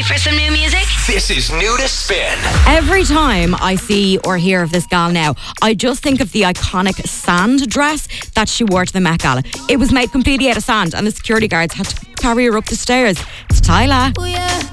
for some new music? This is New to Spin. Every time I see or hear of this gal now, I just think of the iconic sand dress that she wore to the Met Gala. It was made completely out of sand and the security guards had to carry her up the stairs. It's Tyla. Oh yeah,